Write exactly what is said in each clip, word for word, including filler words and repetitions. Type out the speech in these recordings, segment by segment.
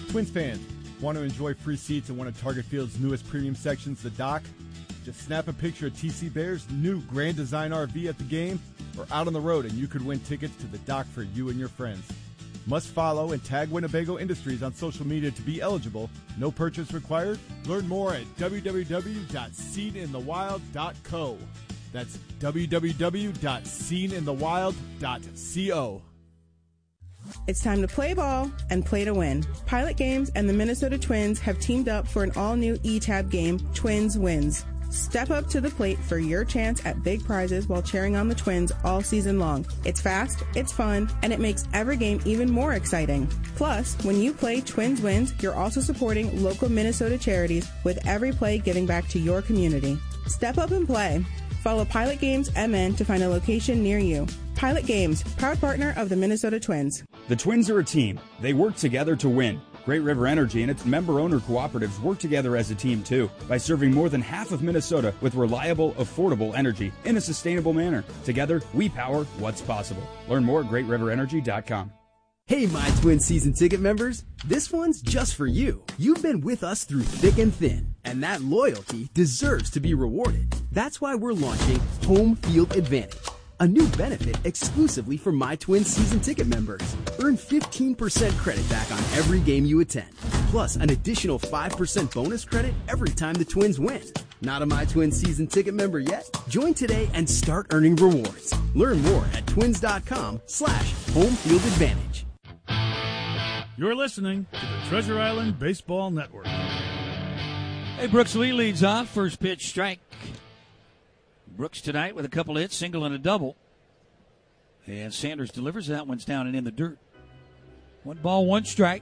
Twins fans, want to enjoy free seats in one of Target Field's newest premium sections, the Dock? Just snap a picture of T C Bear's new Grand Design R V at the game or out on the road, and you could win tickets to the Dock for you and your friends. Must follow and tag Winnebago Industries on social media to be eligible. No purchase required. Learn more at w w w dot seen in the wild dot co. That's w w w dot seen in the wild dot co. It's time to play ball and play to win. Pilot Games and the Minnesota Twins have teamed up for an all-new E-Tab game, Twins Wins. Step up to the plate for your chance at big prizes while cheering on the Twins all season long. It's fast, it's fun, and it makes every game even more exciting. Plus, when you play Twins Wins, you're also supporting local Minnesota charities with every play giving back to your community. Step up and play. Follow Pilot Games M N to find a location near you. Pilot Games, proud partner of the Minnesota Twins. The Twins are a team. They work together to win. Great River Energy and its member-owner cooperatives work together as a team, too, by serving more than half of Minnesota with reliable, affordable energy in a sustainable manner. Together, we power what's possible. Learn more at great river energy dot com. Hey, My Twin season ticket members, this one's just for you. You've been with us through thick and thin, and that loyalty deserves to be rewarded. That's why we're launching Home Field Advantage, a new benefit exclusively for My Twin season ticket members. Earn fifteen percent credit back on every game you attend, plus an additional five percent bonus credit every time the Twins win. Not a My Twin season ticket member yet? Join today and start earning rewards. Learn more at twins.com slash home field advantage. You're listening to the Treasure Island Baseball Network. Hey, Brooks Lee leads off. First pitch strike. Brooks tonight with a couple hits, single and a double. And Sanders delivers. That one's down and in the dirt. One ball, one strike.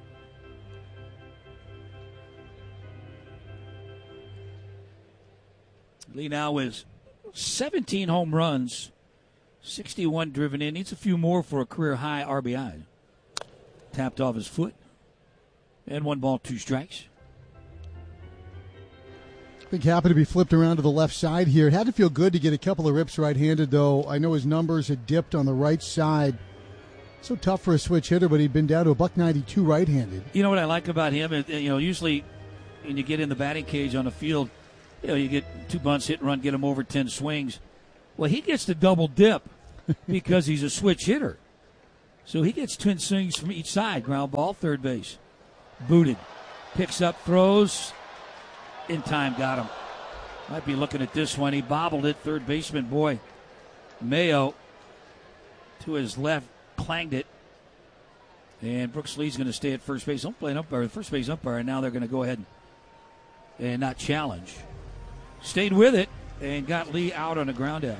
Lee now is seventeen home runs, sixty-one driven in. Needs a few more for a career high R B I. Tapped off his foot. And one ball, two strikes. I think happened to be flipped around to the left side here. It had to feel good to get a couple of rips right-handed, though. I know his numbers had dipped on the right side. So tough for a switch hitter, but he'd been down to a buck ninety-two right-handed. You know what I like about him? You know, usually when you get in the batting cage on the field, you know, you get two bunts, hit and run, get him over ten swings. Well, he gets the double dip because he's a switch hitter. So he gets twin swings from each side. Ground ball, third base. Booted. Picks up, throws. In time, got him. Might be looking at this one. He bobbled it. Third baseman, boy. Mayo to his left, clanged it. And Brooks Lee's going to stay at first base. Don't play an umpire, first base umpire, and now they're going to go ahead and, and not challenge. Stayed with it and got Lee out on a ground out.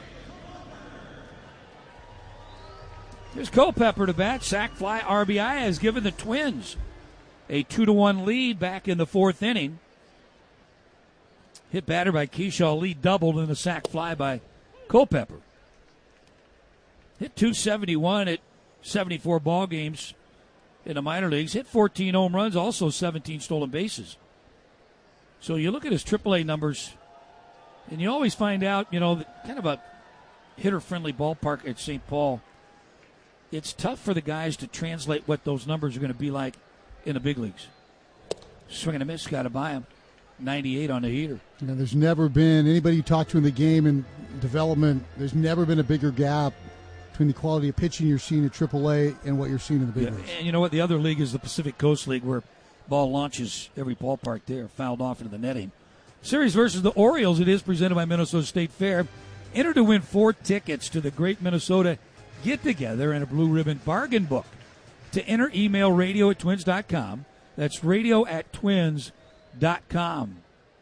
Here's Culpepper to bat. Sac fly R B I has given the Twins a two to one lead back in the fourth inning. Hit batter by Keyshaw. Lee doubled in a sac fly by Culpepper. Hit two seventy-one at seventy-four ball games in the minor leagues. Hit fourteen home runs, also seventeen stolen bases. So you look at his triple A numbers, and you always find out, you know, kind of a hitter-friendly ballpark at Saint Paul. It's tough for the guys to translate what those numbers are going to be like in the big leagues. Swing and a miss, got to buy him. ninety-eight on the heater. You know, there's never been anybody you talk to in the game and development. There's never been a bigger gap between the quality of pitching you're seeing at triple A and what you're seeing in the big yeah, leagues. And you know what? The other league is the Pacific Coast League, where ball launches every ballpark there, fouled off into the netting. Series versus the Orioles. It is presented by Minnesota State Fair. Enter to win four tickets to the Great Minnesota Get-Together and a Blue Ribbon Bargain Book. To enter, email radio at twins dot com. That's radio at twins dot com.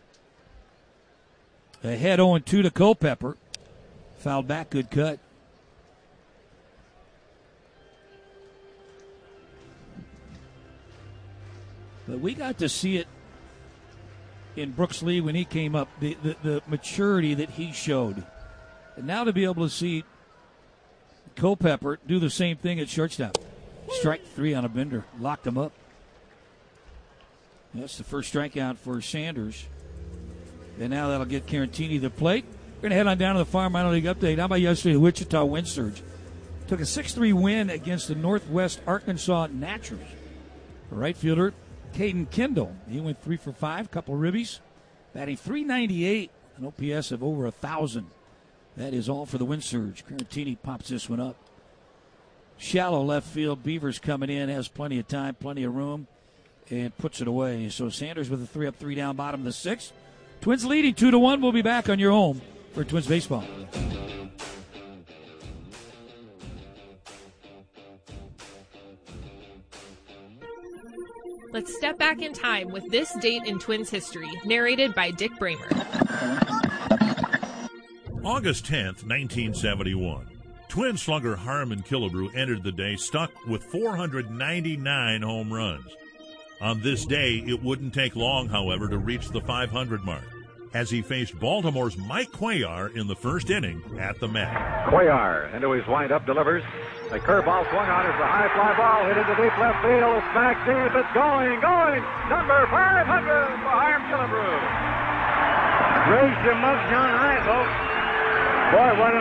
Ahead oh two to Culpepper. Fouled back, good cut. But we got to see it in Brooks Lee when he came up, the, the, the maturity that he showed. And now to be able to see Culpepper do the same thing at shortstop. Strike three on a bender. Locked him up. That's the first strikeout for Sanders. And now that'll get Carantini the plate. We're going to head on down to the Farm Minor League update. How about yesterday, the Wichita Wind Surge took a six three win against the Northwest Arkansas Naturals. Right fielder Caden Kendall. He went three for five, couple ribbies, batting three ninety-eight, an O P S of over one thousand. That is all for the Wind Surge. Carantini pops this one up. Shallow left field. Beavers coming in, has plenty of time, plenty of room, and puts it away. So Sanders with a three up, three down, bottom of the sixth. Twins leading two to one. We'll be back on your home for Twins baseball. Let's step back in time with this date in Twins history, narrated by Dick Bramer. August tenth, nineteen seventy-one. Twin slugger Harmon Killebrew entered the day stuck with four hundred ninety-nine home runs. On this day, it wouldn't take long, however, to reach the five hundred mark, as he faced Baltimore's Mike Cuellar in the first inning at the Met. Cuellar into his windup, delivers. The curveball swung on as the high fly ball hit into deep left field. It's back deep. It's going, going. Number five hundred for Harm Killebrew. Raise your mugs on high, folks. Boy, what an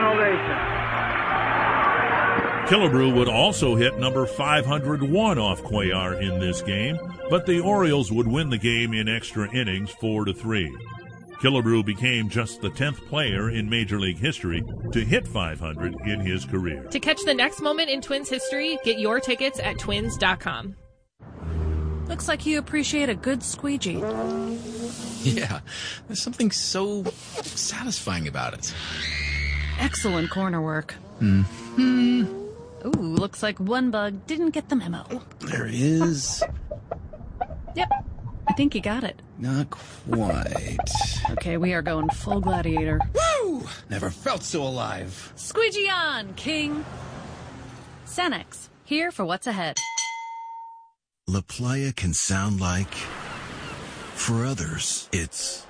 ovation. Killebrew would also hit number five hundred one off Cuellar in this game, but the Orioles would win the game in extra innings four to three. Killebrew became just the tenth player in Major League history to hit five hundred in his career. To catch the next moment in Twins history, get your tickets at twins dot com. Looks like you appreciate a good squeegee. Yeah, there's something so satisfying about it. Excellent corner work. Mm-hmm. Ooh, looks like one bug didn't get the memo. Oh, there is. Yep, I think you got it. Not quite. Okay, we are going full gladiator. Woo! Never felt so alive. Squeegee on, King. Cenex, here for what's ahead. La Playa can sound like, for others, it's.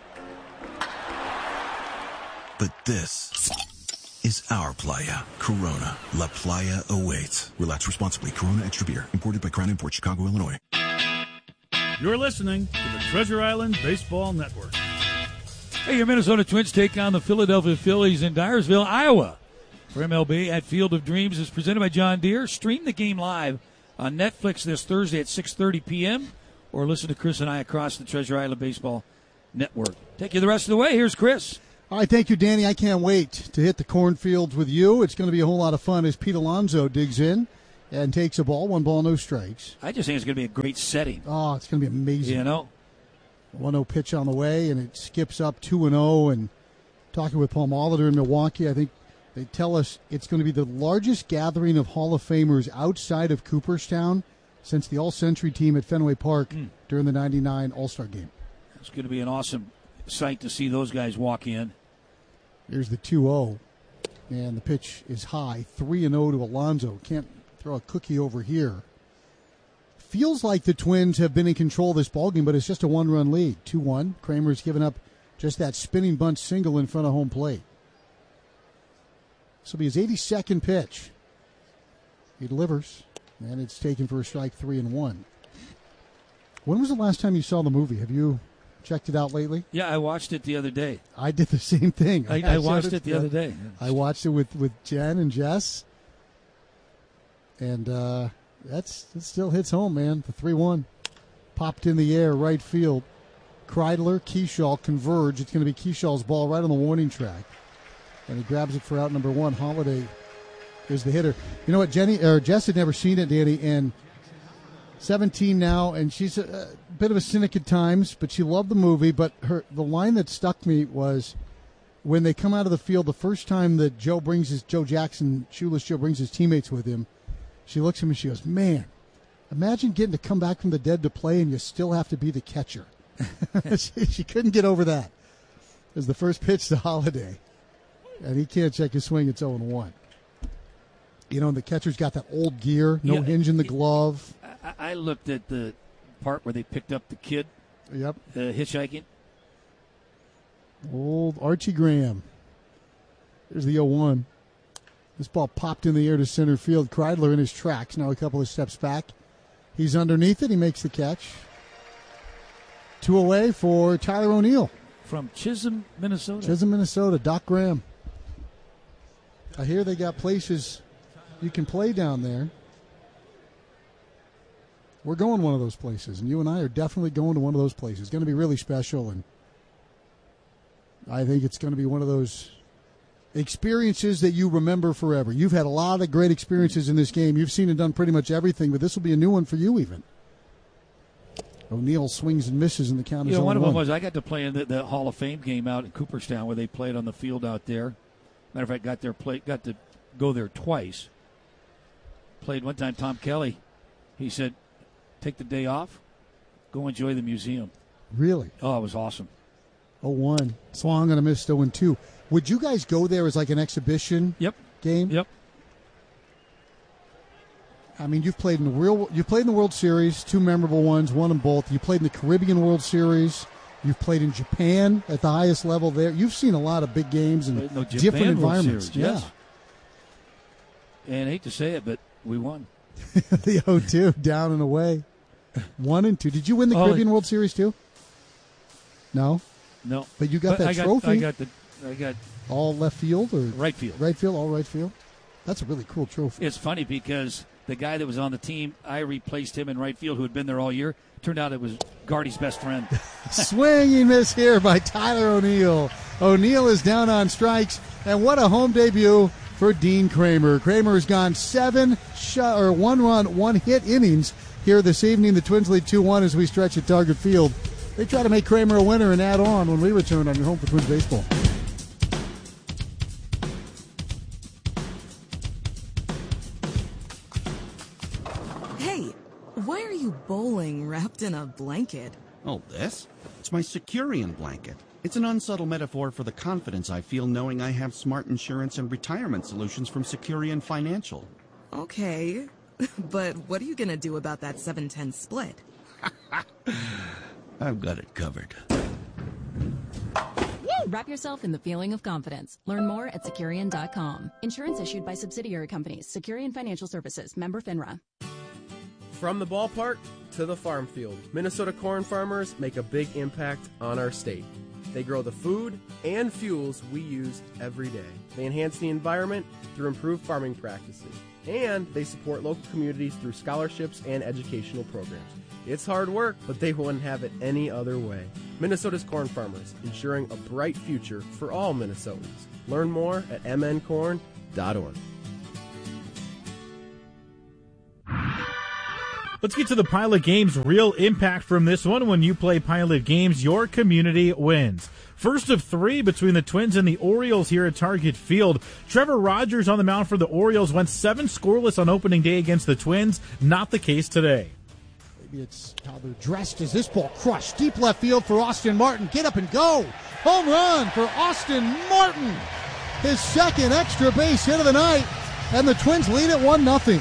But this is our playa. Corona. La Playa awaits. Relax responsibly. Corona Extra Beer. Imported by Crown Imports, Chicago, Illinois. You're listening to the Treasure Island Baseball Network. Hey, your Minnesota Twins take on the Philadelphia Phillies in Dyersville, Iowa. For M L B at Field of Dreams is presented by John Deere. Stream the game live on Netflix this Thursday at six thirty p.m. or listen to Chris and I across the Treasure Island Baseball Network. Take you the rest of the way. Here's Chris. All right, thank you, Danny. I can't wait to hit the cornfields with you. It's going to be a whole lot of fun as Pete Alonso digs in and takes a ball. One ball, no strikes. I just think it's going to be a great setting. Oh, it's going to be amazing. You know? one oh pitch on the way, and it skips up two and oh. And talking with Paul Molitor in Milwaukee, I think they tell us it's going to be the largest gathering of Hall of Famers outside of Cooperstown since the All-Century team at Fenway Park mm. during the ninety-nine All-Star Game. It's going to be an awesome sight to see those guys walk in. Here's the two oh, and the pitch is high, three and oh to Alonso. Can't throw a cookie over here. Feels like the Twins have been in control of this ballgame, but it's just a one-run lead, two one. Kramer's given up just that spinning bunt single in front of home plate. This will be his eighty-second pitch. He delivers, and it's taken for a strike, three and one. When was the last time you saw the movie? Have you checked it out lately? Yeah, I watched it the other day. I did the same thing. I, I, I watched it, it the uh, other day. I watched it with, with Jen and Jess, and uh, that's it still hits home, man. The three one. Popped in the air, right field. Kreidler, Keyshaw converge. It's going to be Keyshaw's ball right on the warning track. And he grabs it for out number one. Holiday is the hitter. You know what, Jenny or Jess had never seen it, Danny, and seventeen now, and she's a, a bit of a cynic at times, but she loved the movie. But her the line that stuck me was when they come out of the field the first time that Joe brings his Joe Jackson, Shoeless Joe brings his teammates with him. She looks at him and she goes, "Man, imagine getting to come back from the dead to play, and you still have to be the catcher." she, she couldn't get over that. It was the first pitch to Holiday, and he can't check his swing. It's oh and one. You know, and the catcher's got that old gear, no yeah, hinge in the glove. I, I looked at the part where they picked up the kid. Yep. Uh, hitchhiking. Old Archie Graham. There's the oh one. This ball popped in the air to center field. Kreidler in his tracks. Now a couple of steps back. He's underneath it. He makes the catch. Two away for Tyler O'Neill. From Chisholm, Minnesota. Chisholm, Minnesota. Doc Graham. I hear they got places you can play down there. we're going one of those places, and you and I are definitely going to one of those places. It's going to be really special, and I think it's going to be one of those experiences that you remember forever. You've had a lot of great experiences in this game. You've seen and done pretty much everything, but this will be a new one for you even. O'Neal swings and misses in the count. You know, one of one. them was I got to play in the, the Hall of Fame game out in Cooperstown where they played on the field out there. Matter of fact, got there play, got to go there twice. Played one time. Tom Kelly, he said, "Take the day off, go enjoy the museum." Really? Oh, it was awesome. oh one. Swung and a missed oh two. Would you guys go there as like an exhibition yep. game? Yep. I mean, you've played in the real. You played in the World Series, two memorable ones, won them both. You played in the Caribbean World Series. You've played in Japan at the highest level there. You've seen a lot of big games and no, different environments. Series, yes. Yeah. And I hate to say it, but we won. The oh two, down and away. One and two. Did you win the oh, Caribbean World Series too? No? No. But you got but that I got, trophy? I got the. I got all left field or right field. Right field, all right field. That's a really cool trophy. It's funny because the guy that was on the team, I replaced him in right field, who had been there all year. Turned out it was Gardy's best friend. Swinging miss here by Tyler O'Neill. O'Neill is down on strikes, and what a home debut for Dean Kramer. Kramer has gone seven shot or one run, one hit innings here this evening. The Twins lead two one as we stretch at Target Field. They try to make Kramer a winner and add on when we return on your home for Twins baseball. Why are you bowling wrapped in a blanket? Oh, this? It's my Securian blanket. It's an unsubtle metaphor for the confidence I feel knowing I have smart insurance and retirement solutions from Securian Financial. Okay, but what are you going to do about that seven ten split? I've got it covered. Wrap yourself in the feeling of confidence. Learn more at Securian dot com. Insurance issued by subsidiary companies. Securian Financial Services. Member FINRA. From the ballpark to the farm field, Minnesota corn farmers make a big impact on our state. They grow the food and fuels we use every day. They enhance the environment through improved farming practices. And they support local communities through scholarships and educational programs. It's hard work, but they wouldn't have it any other way. Minnesota's corn farmers, ensuring a bright future for all Minnesotans. Learn more at m n corn dot org. Let's get to the Pilot Games real impact from this one. When you play Pilot Games, your community wins. First of three between the Twins and the Orioles here at Target Field. Trevor Rogers on the mound for the Orioles went seven scoreless on opening day against the Twins. Not the case today. Maybe it's how they're dressed as this ball crushed. Deep left field for Austin Martin. Get up and go. Home run for Austin Martin. His second extra base hit of the night. And the Twins lead at one nothing.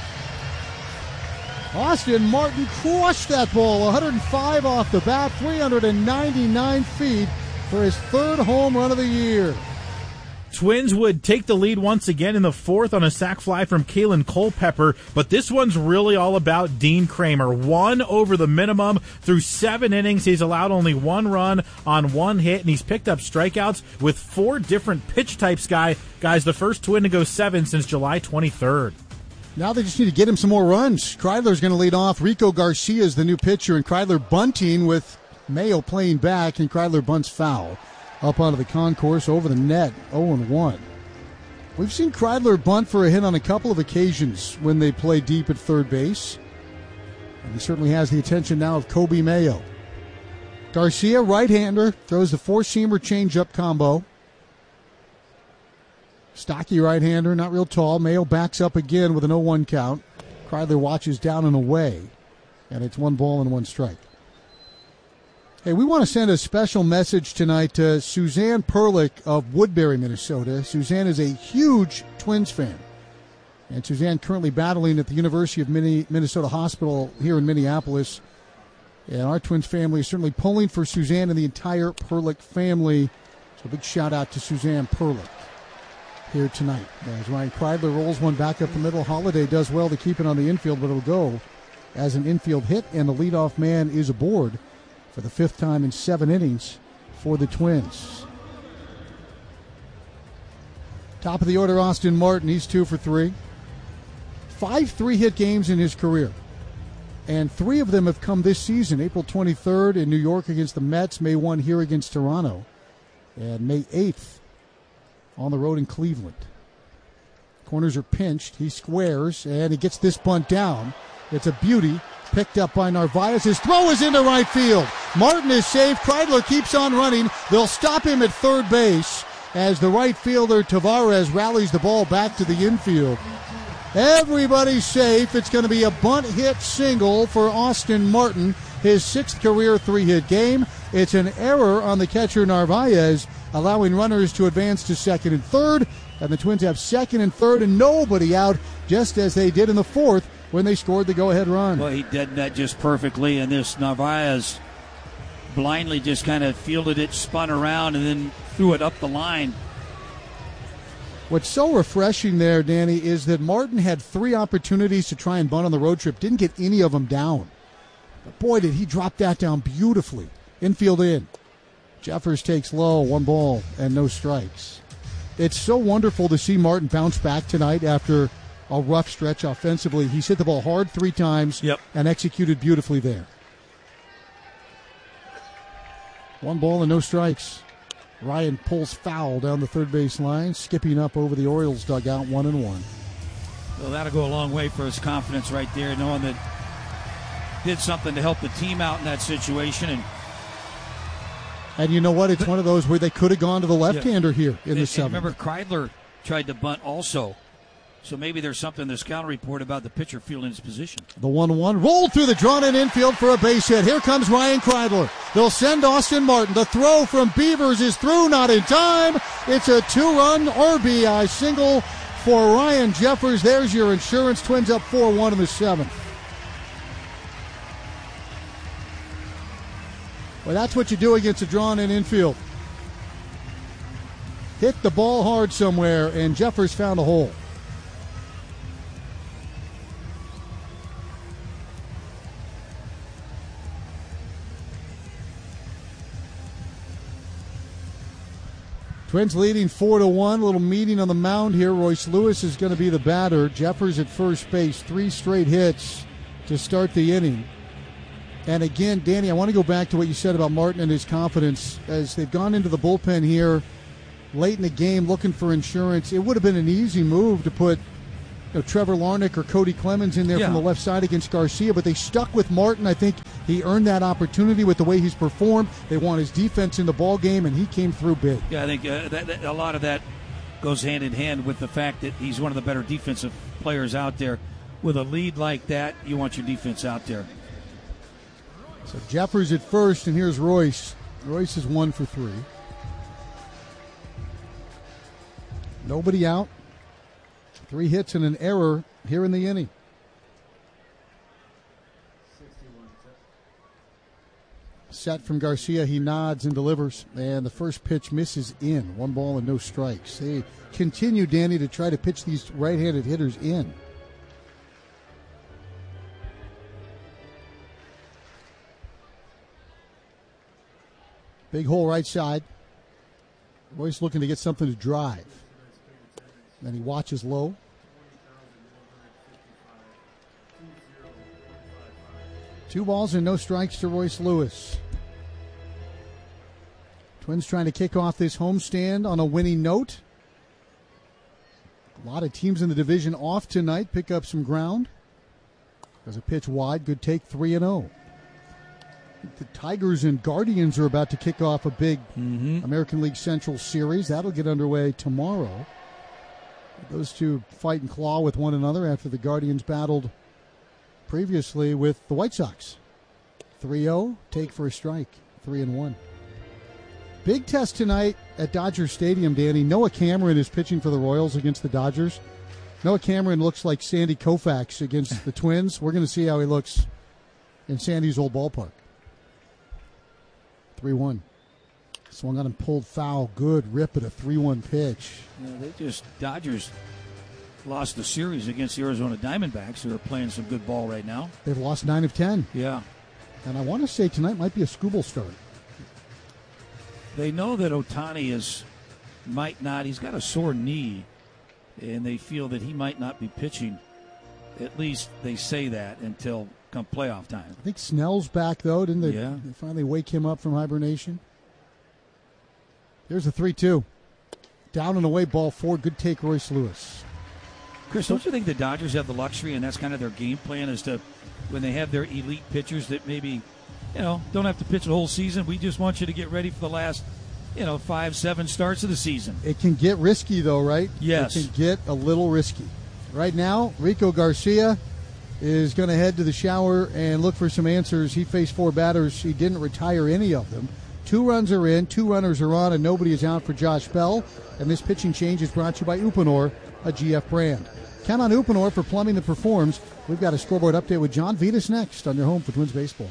Austin Martin crushed that ball, one hundred five off the bat, three hundred ninety-nine feet for his third home run of the year. Twins would take the lead once again in the fourth on a sac fly from Kalen Culpepper, but this one's really all about Dean Kramer. One over the minimum through seven innings. He's allowed only one run on one hit, and he's picked up strikeouts with four different pitch types. Guy, guys, the first Twin to go seven since July twenty-third. Now they just need to get him some more runs. Kreidler's going to lead off. Rico Garcia is the new pitcher, and Kreidler bunting with Mayo playing back, and Kreidler bunts foul up onto the concourse over the net, oh and one. We've seen Kreidler bunt for a hit on a couple of occasions when they play deep at third base, and he certainly has the attention now of Kobe Mayo. Garcia, right-hander, throws the four-seamer change-up combo. Stocky right-hander, not real tall. Mayo backs up again with an oh one count. Kreidler watches down and away, and it's one ball and one strike. Hey, we want to send a special message tonight to Suzanne Perlich of Woodbury, Minnesota. Suzanne is a huge Twins fan, and Suzanne currently battling at the University of Minnesota Hospital here in Minneapolis. And our Twins family is certainly pulling for Suzanne and the entire Perlich family. So a big shout-out to Suzanne Perlich here tonight. As Ryan Kreidler rolls one back up the middle, Holiday does well to keep it on the infield, but it'll go as an infield hit, and the leadoff man is aboard for the fifth time in seven innings for the Twins. Top of the order, Austin Martin. He's two for three. Five three-hit games in his career. And three of them have come this season. April twenty-third in New York against the Mets, May first here against Toronto, and May eighth on the road in Cleveland. Corners are pinched. He squares, and he gets this bunt down. It's a beauty. Picked up by Narvaez. His throw is into right field. Martin is safe. Kreidler keeps on running. They'll stop him at third base as the right fielder Tavares rallies the ball back to the infield. Everybody's safe. It's going to be a bunt hit single for Austin Martin, his sixth career three-hit game. It's an error on the catcher Narvaez, allowing runners to advance to second and third. And the Twins have second and third and nobody out, just as they did in the fourth when they scored the go-ahead run. Well, he did that just perfectly, and this Narvaez blindly just kind of fielded it, spun around, and then threw it up the line. What's so refreshing there, Danny, is that Martin had three opportunities to try and bunt on the road trip. Didn't get any of them down. But boy, did he drop that down beautifully. Infield in. Jeffers takes low, one ball and no strikes. It's so wonderful to see Martin bounce back tonight after a rough stretch offensively. He's hit the ball hard three times yep. and executed beautifully there. One ball and no strikes. Ryan pulls foul down the third base line, skipping up over the Orioles dugout, one and one. Well, that'll go a long way for his confidence right there, knowing that did something to help the team out in that situation. And and you know what? It's one of those where they could have gone to the left-hander yeah. here in and, the seventh. Remember, Kreidler tried to bunt also. So maybe there's something in the scout report about the pitcher fielding his position. The one one rolled through the drawn-in infield for a base hit. Here comes Ryan Kreidler. They'll send Austin Martin. The throw from Beavers is through, not in time. It's a two-run R B I single for Ryan Jeffers. There's your insurance. Twins up four one in the seventh. Well, that's what you do against a drawn-in infield. Hit the ball hard somewhere, and Jeffers found a hole. Twins leading four to one. A little meeting on the mound here. Royce Lewis is going to be the batter. Jeffers at first base. Three straight hits to start the inning. And again, Danny, I want to go back to what you said about Martin and his confidence. As they've gone into the bullpen here late in the game looking for insurance, it would have been an easy move to put you know, Trevor Larnach or Cody Clemens in there yeah. from the left side against Garcia, but they stuck with Martin. I think he earned that opportunity with the way he's performed. They want his defense in the ball game, and he came through big. Yeah, I think uh, that, that, a lot of that goes hand in hand with the fact that he's one of the better defensive players out there. With a lead like that, you want your defense out there. So Jeffers at first, and here's Royce. Royce is one for three. Nobody out. Three hits and an error here in the inning. Set from Garcia, he nods and delivers, and the first pitch misses in. One ball and no strikes. They continue, Danny, to try to pitch these right-handed hitters in. Big hole right side. Royce looking to get something to drive. Then he watches low. Two balls and no strikes to Royce Lewis. Twins trying to kick off this homestand on a winning note. A lot of teams in the division off tonight. Pick up some ground. There's a pitch wide. Good take, three and oh. The Tigers and Guardians are about to kick off a big mm-hmm. American League Central series. That'll get underway tomorrow. Those two fight and claw with one another after the Guardians battled previously with the White Sox. three oh, take for a strike, three and one. Big test tonight at Dodger Stadium, Danny. Noah Cameron is pitching for the Royals against the Dodgers. Noah Cameron looks like Sandy Koufax against the Twins. We're going to see how he looks in Sandy's old ballpark. three one. Swung on and pulled foul. Good rip at a three one pitch. Yeah, they just, Dodgers lost the series against the Arizona Diamondbacks, who are playing some good ball right now. They've lost nine of ten. Yeah. And I want to say tonight might be a Skubal start. They know that Ohtani is, might not, he's got a sore knee, and they feel that he might not be pitching. At least they say that until come playoff time. I think Snell's back, though. Didn't they, Yeah. they finally wake him up from hibernation? Here's a three two. Down and away, ball four. Good take, Royce Lewis. Chris, don't you think the Dodgers have the luxury, and that's kind of their game plan, is to, when they have their elite pitchers that maybe, you know, don't have to pitch the whole season. We just want you to get ready for the last, you know, five, seven starts of the season. It can get risky, though, right? Yes. It can get a little risky. Right now, Rico Garcia is going to head to the shower and look for some answers. He faced four batters. He didn't retire any of them. Two runs are in, two runners are on, and nobody is out for Josh Bell. And this pitching change is brought to you by Uponor, a G F brand. Count on Uponor for plumbing that performs. We've got a scoreboard update with John Vitas next on your home for Twins baseball.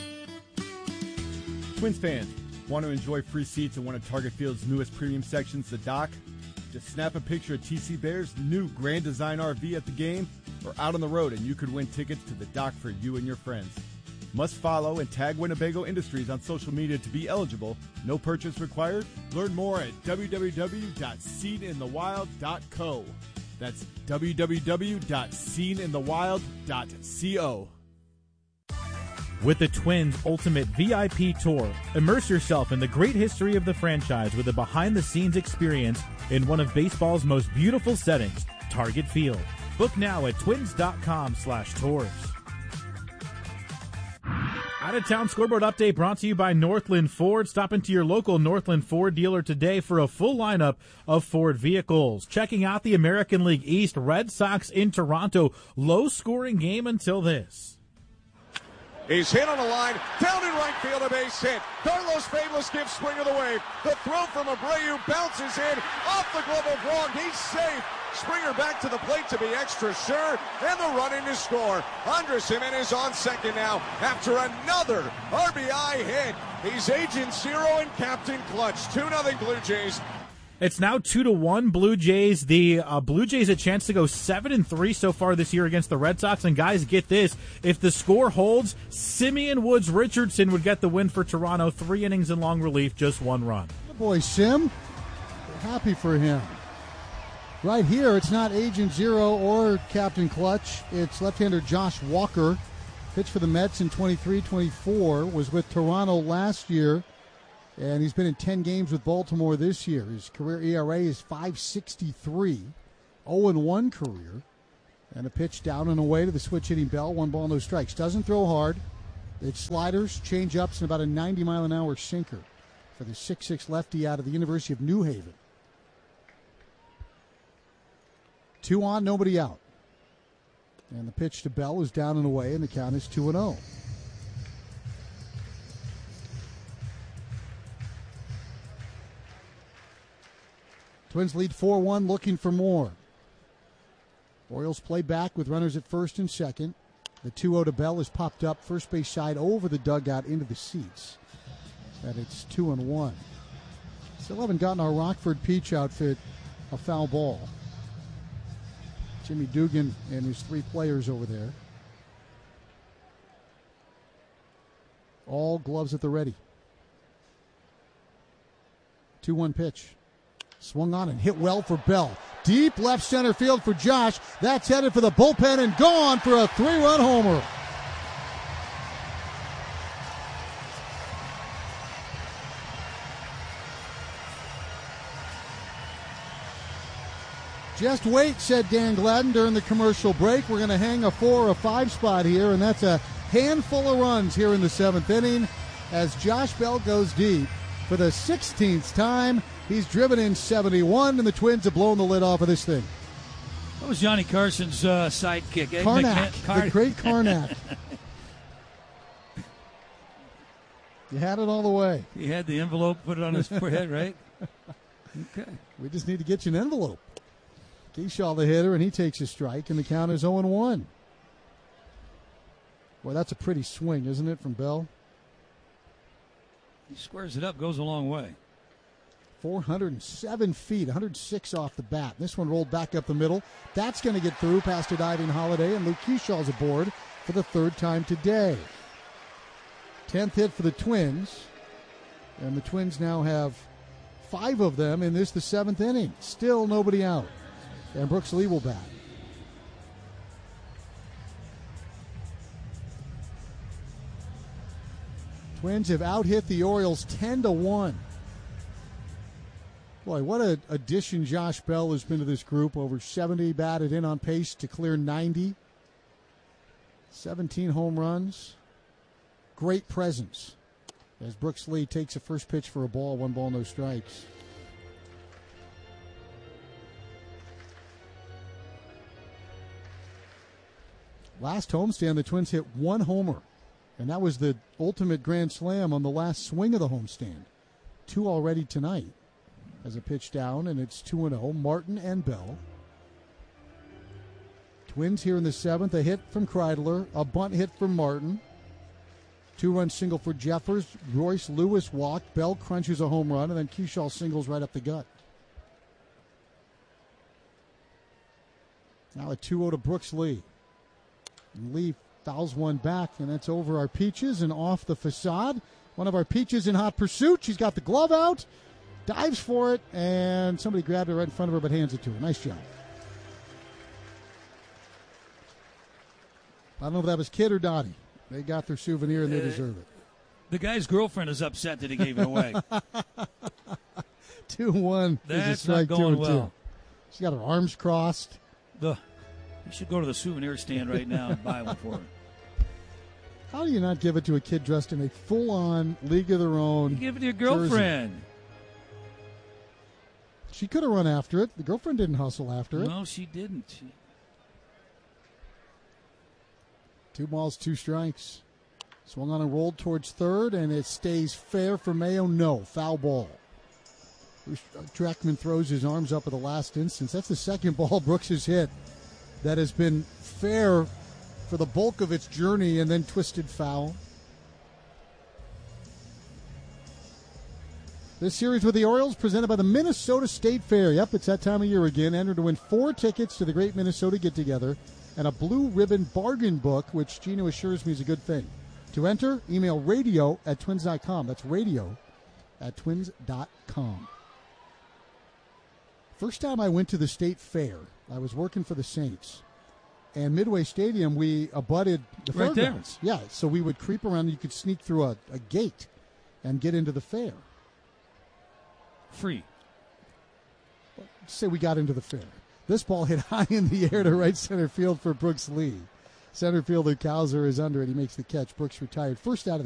Twins fans, want to enjoy free seats in one of Target Field's newest premium sections, the Dock? Just snap a picture of T C Bears' new Grand Design R V at the game or out on the road, and you could win tickets to the Dock for you and your friends. Must follow and tag Winnebago Industries on social media to be eligible. No purchase required. Learn more at w w w dot seen in the wild dot co. That's w w w dot seen in the wild dot co. With the Twins Ultimate V I P Tour, immerse yourself in the great history of the franchise with a behind-the-scenes experience in one of baseball's most beautiful settings, Target Field. Book now at twins.com slash tours. Out-of-town scoreboard update brought to you by Northland Ford. Stop into your local Northland Ford dealer today for a full lineup of Ford vehicles. Checking out the American League East, Red Sox in Toronto. Low-scoring game until this. He's hit on the line, down in right field, a base hit. Carlos Fabulous gives Springer the wave. The throw from Abreu bounces in, off the glove of Wong. He's safe. Springer back to the plate to be extra sure, and the run in to score. Andres Jimenez on second now after another R B I hit. He's Agent Zero and Captain Clutch. two nothing Blue Jays. It's now two to one Blue Jays. The uh, Blue Jays a chance to go seven and three so far this year against the Red Sox. And guys, get this: if the score holds, Simeon Woods Richardson would get the win for Toronto. Three innings in long relief, just one run. Good boy, Sim. We're happy for him. Right here, it's not Agent Zero or Captain Clutch. It's left-hander Josh Walker. Pitched for the Mets in twenty-three twenty-four. Was with Toronto last year. And he's been in ten games with Baltimore this year. His career E R A is five sixty-three. oh and one career. And a pitch down and away to the switch-hitting Bell. One ball, no strikes. Doesn't throw hard. It's sliders, change-ups, and about a ninety-mile-an-hour sinker for the six six lefty out of the University of New Haven. Two on, nobody out. And the pitch to Bell is down and away, and the count is two and oh. Twins lead four one, looking for more. Orioles play back with runners at first and second. The two oh to Bell is popped up first base side over the dugout into the seats. And it's two and one. Still haven't gotten our Rockford Peach outfit a foul ball. Jimmy Dugan and his three players over there. All gloves at the ready. two one pitch. Swung on and hit well for Bell. Deep left center field for Josh. That's headed for the bullpen and gone for a three-run homer. Just wait, said Dan Gladden during the commercial break. We're going to hang a four or a five spot here, and that's a handful of runs here in the seventh inning as Josh Bell goes deep for the sixteenth time. He's driven in seventy-one, and the Twins have blown the lid off of this thing. What was Johnny Carson's uh, sidekick? Ed Karnak, Car- the great Karnak. You had it all the way. He had the envelope, put it on his forehead, right? Okay. We just need to get you an envelope. Keyshaw the hitter, and he takes a strike, and the count is oh and one. Boy, that's a pretty swing, isn't it, from Bell? He squares it up, goes a long way. four hundred seven feet, one hundred six off the bat. This one rolled back up the middle. That's going to get through past a diving Holiday, and Luke Keyshaw's aboard for the third time today. tenth hit for the Twins, and the Twins now have five of them in this, the seventh inning. Still nobody out, and Brooks Lee will bat. Twins have out-hit the Orioles ten to one. Boy, what an addition Josh Bell has been to this group. Over seventy batted in, on pace to clear ninety. seventeen home runs. Great presence as Brooks Lee takes a first pitch for a ball, one ball, no strikes. Last homestand, the Twins hit one homer, and that was the ultimate grand slam on the last swing of the homestand. Two already tonight as a pitch down, and it's two and oh, Martin and Bell. Twins here in the seventh, a hit from Kreidler, a bunt hit from Martin. Two-run single for Jeffers. Royce Lewis walked. Bell crunches a home run, and then Kershaw singles right up the gut. Now a two oh to Brooks Lee. And Lee fouls one back, and that's over our Peaches and off the facade. One of our Peaches in hot pursuit. She's got the glove out, dives for it, and somebody grabbed it right in front of her but hands it to her. Nice job. I don't know if that was Kid or Dottie. They got their souvenir, and they deserve it. The guy's girlfriend is upset that he gave it away. two one. That's not going well. She's got her arms crossed. The, you should go to the souvenir stand right now and buy one for her. How do you not give it to a kid dressed in a full-on League of Their Own? You give it to your girlfriend. Jersey? She could have run after it. The girlfriend didn't hustle after it. No, she didn't. She... Two balls, two strikes. Swung on and rolled towards third, and it stays fair for Mayo. No, foul ball. Trackman throws his arms up at the last instance. That's the second ball Brooks has hit that has been fair for the bulk of its journey and then twisted foul. This series with the Orioles presented by the Minnesota State Fair. Yep, it's that time of year again. Enter to win four tickets to the Great Minnesota Get-Together and a blue ribbon bargain book, which Gino assures me is a good thing. To enter, email radio at twins dot com. That's radio at twins dot com. First time I went to the State Fair, I was working for the Saints. And Midway Stadium, we abutted the right fairgrounds. There. Yeah, so we would creep around and you could sneak through a, a gate and get into the fair. Free. Say we got into the fair. This ball hit high in the air to right center field for Brooks Lee. Center fielder Cowser is under it. He makes the catch. Brooks retired. First out of the